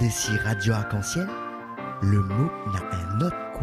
d'ici Radio Arc-en-Ciel, le mot n'a un autre